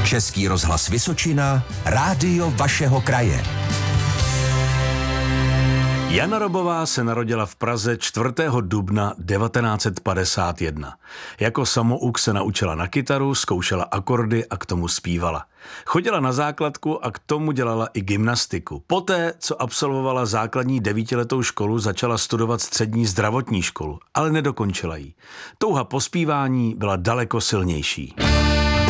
Český rozhlas Vysočina, rádio vašeho kraje. Jana Robová se narodila v Praze 4. dubna 1951. Jako samouk se naučila na kytaru, zkoušela akordy a k tomu zpívala. Chodila na základku a k tomu dělala i gymnastiku. Poté, co absolvovala základní 9letou školu, začala studovat střední zdravotní školu, ale nedokončila ji. Touha po zpívání byla daleko silnější.